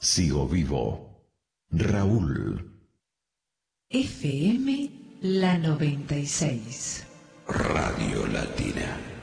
Sigo vivo. Raúl. FM La 96. Radio Latina.